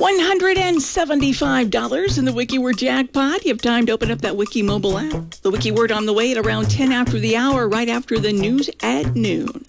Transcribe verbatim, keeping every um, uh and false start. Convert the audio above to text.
one hundred seventy-five dollars in the WikiWord jackpot. You have time to open up that Wiki mobile app. The WikiWord on the way at around ten after the hour, right after the news at noon.